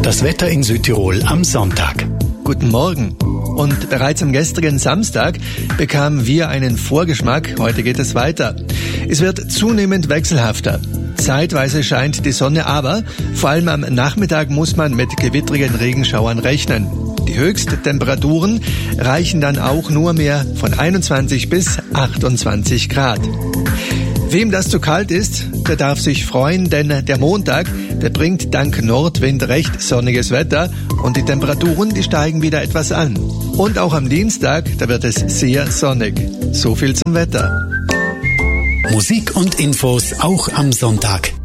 Das Wetter in Südtirol am Sonntag. Guten Morgen. Und bereits am gestrigen Samstag bekamen wir einen Vorgeschmack. Heute geht es weiter. Es wird zunehmend wechselhafter. Zeitweise scheint die Sonne, aber vor allem am Nachmittag muss man mit gewittrigen Regenschauern rechnen. Die Höchsttemperaturen reichen dann auch nur mehr von 21 bis 28 Grad. Wem das zu kalt ist, der darf sich freuen, denn der Montag, der bringt dank Nordwind recht sonniges Wetter und die Temperaturen, die steigen wieder etwas an. Und auch am Dienstag, da wird es sehr sonnig. So viel zum Wetter. Musik und Infos auch am Sonntag